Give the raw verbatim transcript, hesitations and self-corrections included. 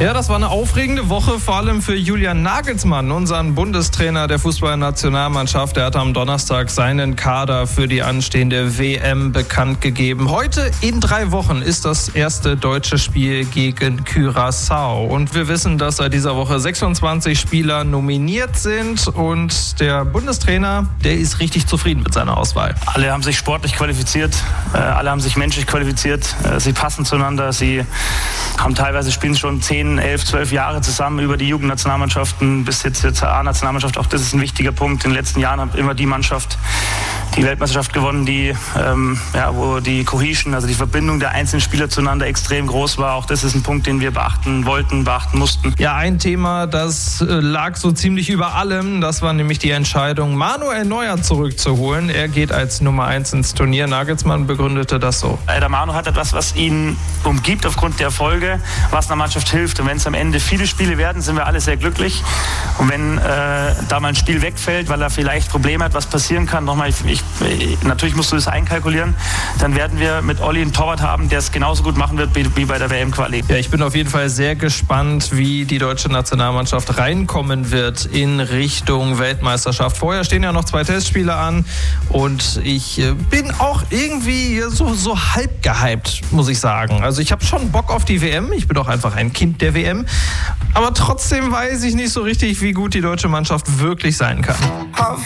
Ja, das war eine aufregende Woche, vor allem für Julian Nagelsmann, unseren Bundestrainer der Fußballnationalmannschaft. Er hat am Donnerstag seinen Kader für die anstehende W M bekannt gegeben. Heute in drei Wochen ist das erste deutsche Spiel gegen Curaçao. Und wir wissen, dass seit dieser Woche sechsundzwanzig Spieler nominiert sind. Und der Bundestrainer, der ist richtig zufrieden mit seiner Auswahl. Alle haben sich sportlich qualifiziert, alle haben sich menschlich qualifiziert. Sie passen zueinander, sie haben teilweise spielen schon zehn, elf, zwölf Jahre zusammen über die Jugendnationalmannschaften bis jetzt zur A-Nationalmannschaft. Auch das ist ein wichtiger Punkt. In den letzten Jahren hat immer die Mannschaft die Weltmeisterschaft gewonnen, die, ähm, ja, wo die Cohesion, also die Verbindung der einzelnen Spieler zueinander extrem groß war. Auch das ist ein Punkt, den wir beachten wollten, beachten mussten. Ja, ein Thema, das äh, lag so ziemlich über allem. Das war nämlich die Entscheidung, Manuel Neuer zurückzuholen. Er geht als Nummer eins ins Turnier. Nagelsmann begründete das so. Der Manu hat etwas, was ihn umgibt aufgrund der Erfolge, was einer Mannschaft hilft. Und wenn es am Ende viele Spiele werden, sind wir alle sehr glücklich. Und wenn äh, da mal ein Spiel wegfällt, weil er vielleicht Probleme hat, was passieren kann, nochmal, ich, ich, natürlich musst du das einkalkulieren, dann werden wir mit Olli einen Torwart haben, der es genauso gut machen wird wie, wie bei der W M-Quali. Ja, ich bin auf jeden Fall sehr gespannt, wie die deutsche Nationalmannschaft reinkommen wird in Richtung Weltmeisterschaft. Vorher stehen ja noch zwei Testspiele an und ich äh, bin auch irgendwie so, so halb gehypt, muss ich sagen. Also ich habe schon Bock auf die W M, ich bin auch einfach ein Kind der W M, aber trotzdem weiß ich nicht so richtig, wie gut die deutsche Mannschaft wirklich sein kann.